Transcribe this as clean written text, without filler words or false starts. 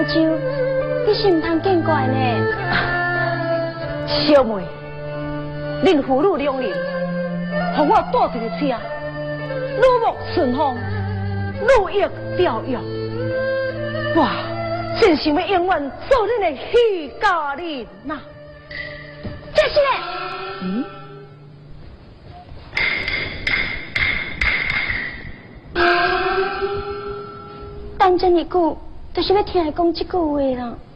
就你是唔通见怪呢？ 小妹，恁父女两人，和我带一个车，如沐春风，如翼飘摇。我真想要永远做恁的许家人呐！ 这是嘞。等这么久，就是要听伊讲这句话啦。